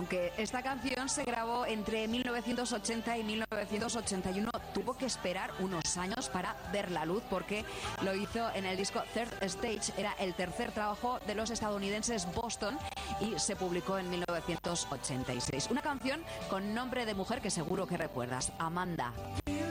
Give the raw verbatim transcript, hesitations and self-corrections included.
aunque esta canción se grabó entre mil novecientos ochenta y mil novecientos ochenta y uno, tuvo que esperar unos años para ver la luz, porque lo hizo en el disco Third Stage, era el tercer trabajo de los estadounidenses Boston, y se publicó en mil novecientos ochenta y seis. Una canción con nombre de mujer que seguro que recuerdas, Amanda.